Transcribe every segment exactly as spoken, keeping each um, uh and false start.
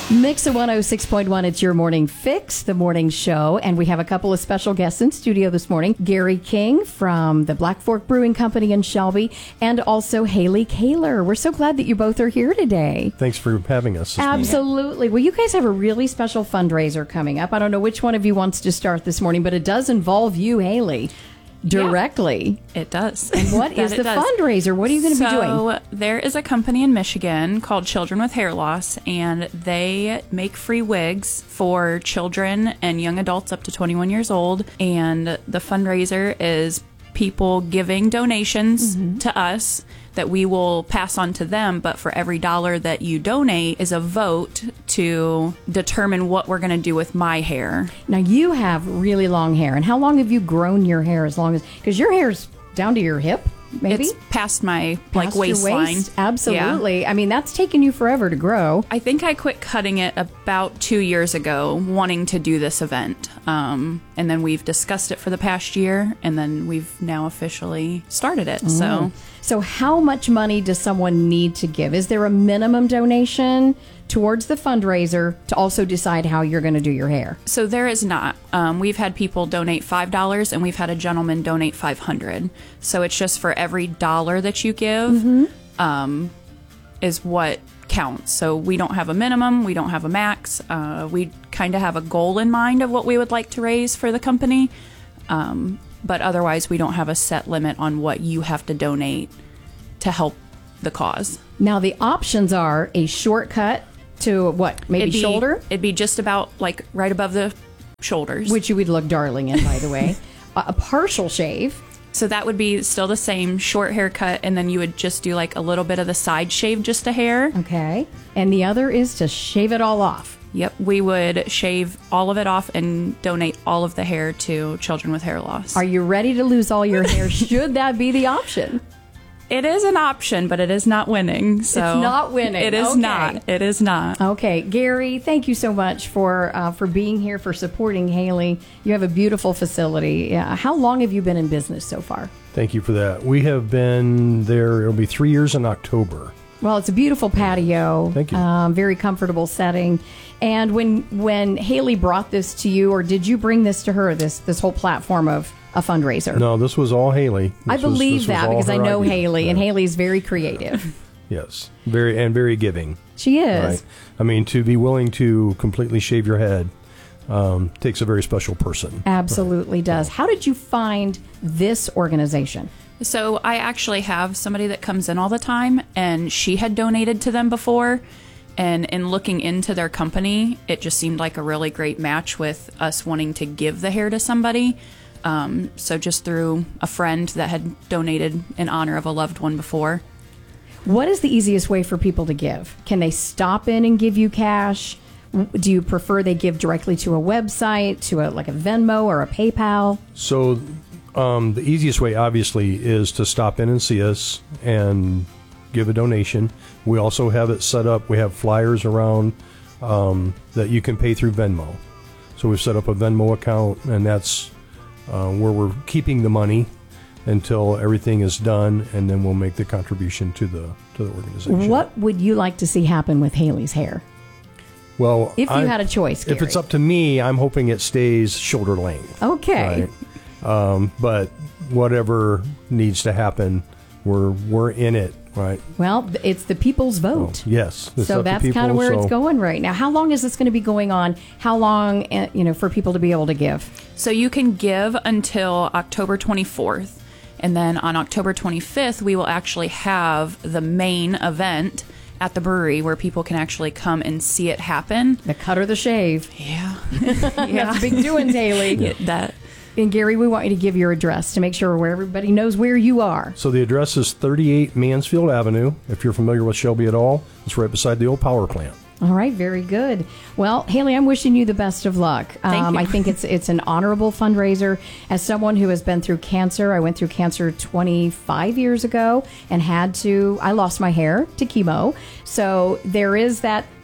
Mix of one oh six point one, it's your morning fix, the morning show, and we have a couple of special guests in studio this morning. Gary King from the Black Fork Brewing Company in Shelby, and also Haley Kaler. We're so glad that you both are here today. Thanks for having us. This Absolutely. morning. Well, you guys have a really special fundraiser coming up. I don't know which one of you wants to start this morning, but it does involve you, Haley. Directly. Yeah, it does. And what is the does. fundraiser? What are you going to so, be doing? So there is a company in Michigan called Children with Hair Loss, and they make free wigs for children and young adults up to twenty-one years old. And the fundraiser is people giving donations mm-hmm. to us that we will pass on to them, but for every dollar that you donate is a vote to determine what we're going to do with my hair. Now, you have really long hair, and how long have you grown your hair? As long as, because your hair's down to your hip, maybe? It's past my past like waistline. Waist? Absolutely. Yeah. I mean, that's taken you forever to grow. I think I quit cutting it about two years ago, wanting to do this event. Um, and then we've discussed it for the past year, and then we've now officially started it. Mm. So, so how much money does someone need to give? Is there a minimum donation towards the fundraiser to also decide how you're going to do your hair? So there is not. Um, we've had people donate five dollars, and we've had a gentleman donate five hundred dollars. So it's just for every dollar that you give mm-hmm. um, is what counts. So we don't have a minimum. We don't have a max. Uh, we kind of have a goal in mind of what we would like to raise for the company. Um, but otherwise, we don't have a set limit on what you have to donate to help the cause. Now, the options are a shortcut to what? Maybe it'd be, shoulder? It'd be just about like right above the shoulders. Which you would look darling in, by the way. a, a partial shave. So that would be still the same short haircut, and then you would just do like a little bit of the side shave, just a hair. Okay. And the other is to shave it all off. Yep. We would shave all of it off and donate all of the hair to Children with Hair Loss. Are you ready to lose all your hair? Should that be the option? It is an option, but it is not winning. So it's not winning. It is okay. not. It is not. Okay, Gary, thank you so much for uh, for being here, for supporting Haley. You have a beautiful facility. Uh, how long have you been in business so far? Thank you for that. We have been there. It'll be three years in October. Well, it's a beautiful patio. Thank you. Um, very comfortable setting. And when when Haley brought this to you, or did you bring this to her? This this whole platform of a fundraiser. No, this was all Haley. This I believe was, this that was because I know idea. Haley, yeah. and Haley's very creative. Yes, very and very giving. She is. Right? I mean, to be willing to completely shave your head um, takes a very special person. Absolutely right. does. How did you find this organization? So I actually have somebody that comes in all the time, and she had donated to them before. And in looking into their company, it just seemed like a really great match with us wanting to give the hair to somebody. Um, so just through a friend that had donated in honor of a loved one before. What is the easiest way for people to give? Can they stop in and give you cash? Do you prefer they give directly to a website, to a like a Venmo or a PayPal? So um, the easiest way, obviously, is to stop in and see us and give a donation. We also have it set up. We have flyers around um, that you can pay through Venmo. So we've set up a Venmo account, and that's uh, where we're keeping the money until everything is done, and then we'll make the contribution to the to the organization. What would you like to see happen with Haley's hair? Well, if you I, had a choice, Gary. If it's up to me, I'm hoping it stays shoulder length. Okay. Right? Um, but whatever needs to happen, we're we're in it. Right. Well, it's the people's vote. Oh, yes. So that's kind of where so. it's going right now. How long is this going to be going on? How long, you know, for people to be able to give? So you can give until October twenty-fourth. And then on October twenty-fifth, we will actually have the main event at the brewery where people can actually come and see it happen. The cut or the shave. Yeah. yeah. That's big doings, Haley. Yeah, that. And Gary, we want you to give your address to make sure where everybody knows where you are. So the address is thirty-eight Mansfield Avenue. If you're familiar with Shelby at all, it's right beside the old power plant. All right, very good. Well, Haley, I'm wishing you the best of luck. Thank um, you. I think it's it's an honorable fundraiser. As someone who has been through cancer, I went through cancer twenty-five years ago and had to, I lost my hair to chemo. So there is that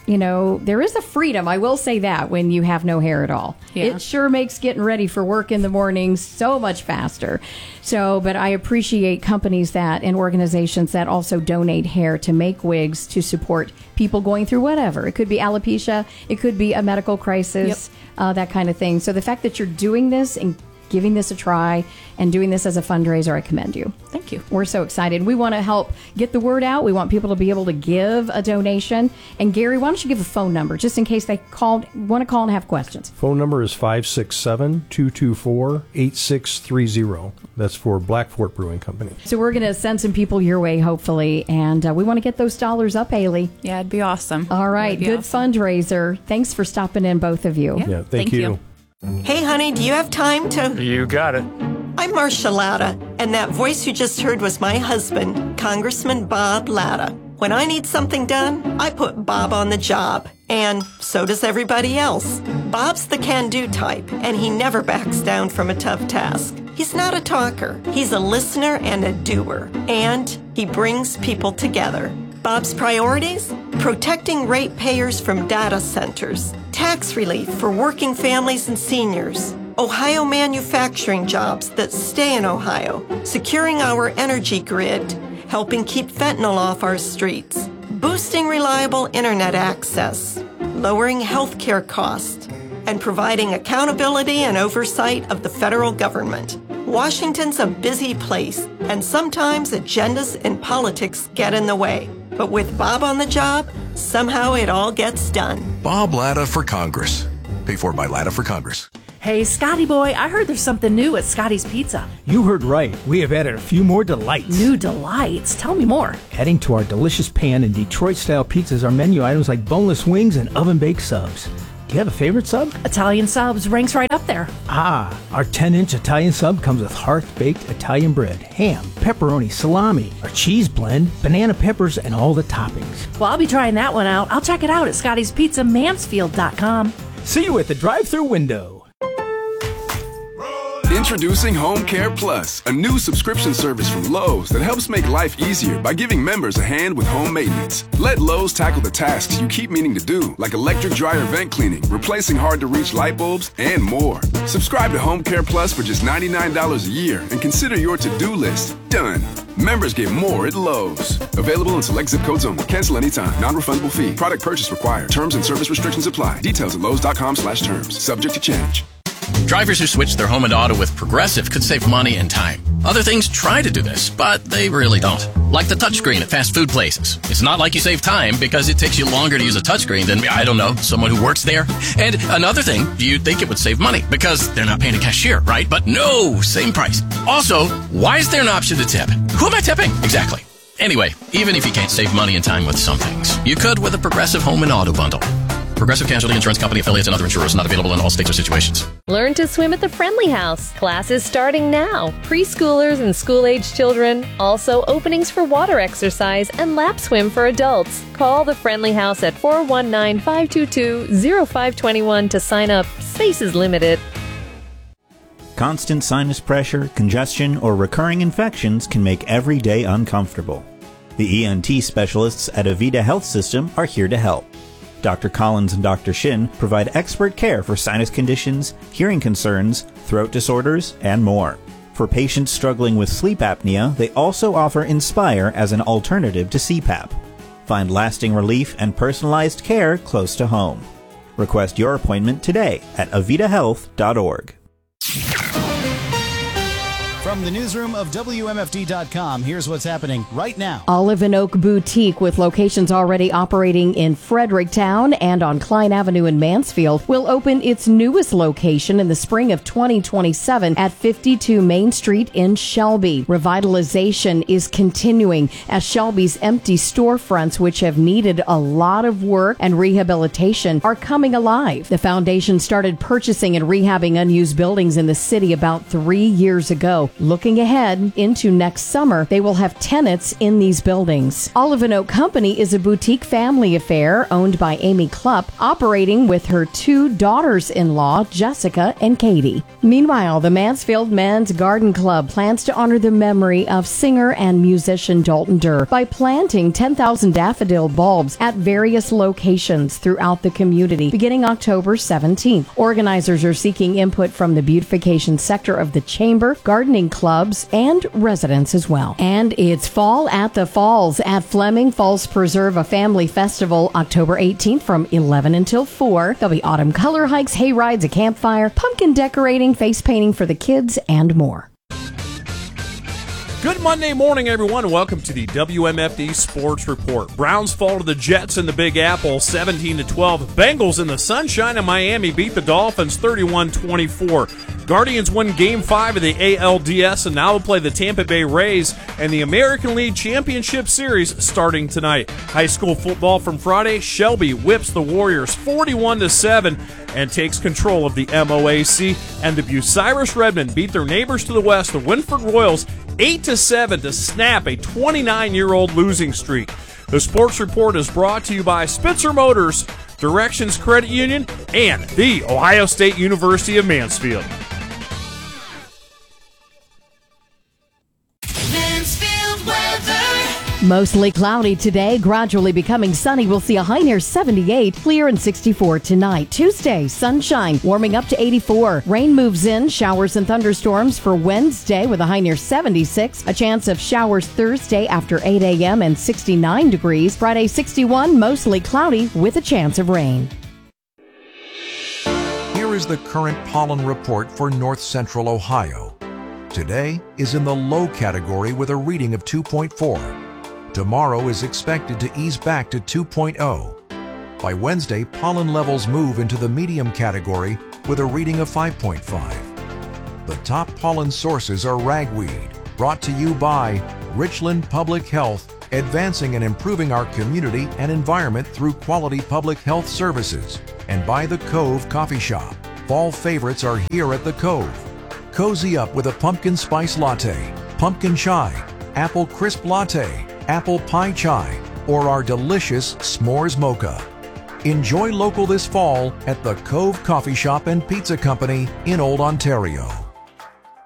you know, there is a freedom, I will say that, when you have no hair at all. Yeah. It sure makes getting ready for work in the morning so much faster. So, but I appreciate companies that and organizations that also donate hair to make wigs to support people going through whatever. It could be alopecia, it could be a medical crisis, yep. uh, that kind of thing. So the fact that you're doing this and giving this a try and doing this as a fundraiser, I commend you. Thank you. We're so excited. We want to help get the word out. We want people to be able to give a donation. And Gary, why don't you give a phone number just in case they called, want to call and have questions? Phone number is five six seven, two two four, eight six three zero. That's for Black Fork Brewing Company. So we're going to send some people your way, hopefully. And uh, we want to get those dollars up, Haley. Yeah, it'd be awesome. All right. Good awesome. fundraiser. Thanks for stopping in, both of you. Yeah, yeah thank, thank you. you. Hey, honey, do you have time to... You got it. I'm Marcia Latta, and that voice you just heard was my husband, Congressman Bob Latta. When I need something done, I put Bob on the job, and so does everybody else. Bob's the can-do type, and he never backs down from a tough task. He's not a talker. He's a listener and a doer, and he brings people together. Bob's priorities? Protecting ratepayers from data centers, tax relief for working families and seniors, Ohio manufacturing jobs that stay in Ohio, securing our energy grid, helping keep fentanyl off our streets, boosting reliable internet access, lowering healthcare costs, and providing accountability and oversight of the federal government. Washington's a busy place, and sometimes agendas and politics get in the way. But with Bob on the job, somehow it all gets done. Bob Latta for Congress. Paid for by Latta for Congress. Hey, Scotty boy, I heard there's something new at Scotty's Pizza. You heard right. We have added a few more delights. New delights? Tell me more. Adding to our delicious pan and Detroit-style pizzas are menu items like boneless wings and oven-baked subs. Do you have a favorite sub? Italian subs ranks right up there. Ah, our ten-inch Italian sub comes with hearth-baked Italian bread, ham, pepperoni, salami, our cheese blend, banana peppers, and all the toppings. Well, I'll be trying that one out. I'll check it out at Scotty's Pizza Mansfield dot com. See you at the drive-thru window. Introducing Home Care Plus, a new subscription service from Lowe's that helps make life easier by giving members a hand with home maintenance. Let Lowe's tackle the tasks you keep meaning to do, like electric dryer vent cleaning, replacing hard-to-reach light bulbs, and more. Subscribe to Home Care Plus for just ninety-nine dollars a year and consider your to-do list done. Members get more at Lowe's. Available in select zip codes only. Cancel anytime. Non-refundable fee. Product purchase required. Terms and service restrictions apply. Details at lowes dot com slash terms. Subject to change. Drivers who switch their home and auto with Progressive could save money and time. Other things try to do this, but they really don't. Like the touchscreen at fast food places. It's not like you save time because it takes you longer to use a touchscreen than, I don't know, someone who works there. And another thing, you'd think it would save money because they're not paying a cashier, right? But no, same price. Also, why is there an option to tip? Who am I tipping? Exactly. Anyway, even if you can't save money and time with some things, you could with a Progressive home and auto bundle. Progressive Casualty Insurance Company affiliates and other insurers, not available in all states or situations. Learn to swim at the Friendly House. Classes starting now. Preschoolers and school-age children. Also openings for water exercise and lap swim for adults. Call the Friendly House at four one nine, five two two, zero five two one to sign up. Space is limited. Constant sinus pressure, congestion, or recurring infections can make every day uncomfortable. The E N T specialists at Avita Health System are here to help. Doctor Collins and Doctor Shin provide expert care for sinus conditions, hearing concerns, throat disorders, and more. For patients struggling with sleep apnea, they also offer Inspire as an alternative to C PAP. Find lasting relief and personalized care close to home. Request your appointment today at avita health dot org. From the newsroom of W M F D dot com, here's what's happening right now. Olive and Oak Boutique, with locations already operating in Fredericktown and on Klein Avenue in Mansfield, will open its newest location in the spring of twenty twenty-seven at fifty-two Main Street in Shelby. Revitalization is continuing as Shelby's empty storefronts, which have needed a lot of work and rehabilitation, are coming alive. The foundation started purchasing and rehabbing unused buildings in the city about three years ago. Looking ahead into next summer, they will have tenants in these buildings. Olive and Oak Company is a boutique family affair owned by Amy Klupp, operating with her two daughters-in-law, Jessica and Katie. Meanwhile, the Mansfield Men's Garden Club plans to honor the memory of singer and musician Dalton Durr by planting ten thousand daffodil bulbs at various locations throughout the community beginning October seventeenth. Organizers are seeking input from the beautification sector of the chamber, gardening clubs, and residents as well. And it's Fall at the Falls at Fleming Falls Preserve, a family festival, October eighteenth from eleven until four. There'll be autumn color hikes, hay rides, a campfire, pumpkin decorating, face painting for the kids, and more. Good Monday morning, everyone. Welcome to the W M F D Sports Report. Browns fall to the Jets in the Big Apple, seventeen to twelve. Bengals in the sunshine of Miami beat the Dolphins thirty-one twenty-four. Guardians win Game five of the A L D S and now will play the Tampa Bay Rays and the American League Championship Series starting tonight. High school football from Friday, Shelby whips the Warriors forty-one to seven and takes control of the M O A C. And the Bucyrus Redmond beat their neighbors to the west, the Winford Royals, eight to seven to snap a twenty-nine-year-old losing streak. The Sports Report is brought to you by Spitzer Motors, Directions Credit Union, and the Ohio State University of Mansfield. Mansfield weather. Mostly cloudy today, gradually becoming sunny. We'll see a high near seventy-eight, clear and sixty-four tonight. Tuesday, sunshine, warming up to eighty-four. Rain moves in, showers and thunderstorms for Wednesday with a high near seventy-six. A chance of showers Thursday after eight a.m. and sixty-nine degrees. Friday, sixty-one, mostly cloudy with a chance of rain. Here is the current pollen report for north central Ohio. Today is in the low category with a reading of two point four. Tomorrow is expected to ease back to two point oh. By Wednesday, pollen levels move into the medium category with a reading of five point five. The top pollen sources are ragweed, brought to you by Richland Public Health, advancing and improving our community and environment through quality public health services, and by the Cove Coffee Shop. Fall favorites are here at the Cove. Cozy up with a pumpkin spice latte, pumpkin chai, apple crisp latte, apple pie chai, or our delicious s'mores mocha. Enjoy local this fall at the Cove Coffee Shop and Pizza Company in Old Ontario.